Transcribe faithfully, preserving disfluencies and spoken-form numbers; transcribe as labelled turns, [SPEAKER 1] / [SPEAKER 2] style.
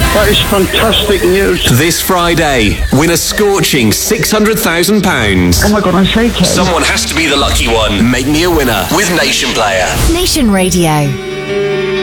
[SPEAKER 1] That is fantastic news.
[SPEAKER 2] This Friday, win a scorching six hundred thousand pounds.
[SPEAKER 1] Oh my God, I'm shaking.
[SPEAKER 2] Someone has to be the lucky one. Make me a winner with Nation Player.
[SPEAKER 3] Nation Radio.